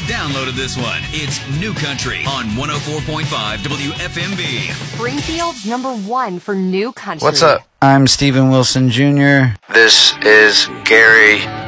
downloaded this one. It's New Country on 104.5 WFMB. Springfield's #1 for New Country. What's up? I'm Steven Wilson Jr. This is Gary